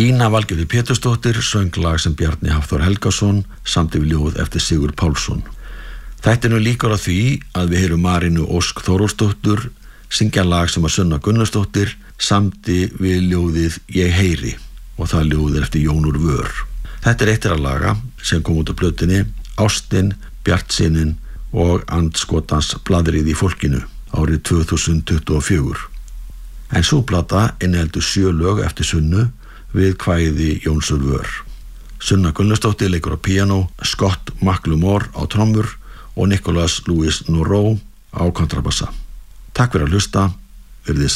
Ína Valgerður Pétursdóttir söng lag sem Bjarni Hafþór Helgason samdi við ljóð eftir Sigurð Pálsson. Þættinu lýkur á því að við heyrum Marínu Ósk Þórósdóttur syngja lag sem að Sunna Gunnarsdóttir samdi við ljóðið Ég heyri og það ljóð eftir Jón úr Vör. Þetta eitt þeirra laga sem kom út á plötunni Ástin, Bjartsýnin og andskotans blaðrið í fólkinu árið 2024. En sú plata inniheldur 7 lög eftir Sunnu við kvæði Jóns úr Vör. Sunna Gunnarsdóttir leikur á píanó, Scott McLemore á trommur og Nicholas Louis Norrow á kontrabassa. Takk fyrir að hlusta, verið þið sæl.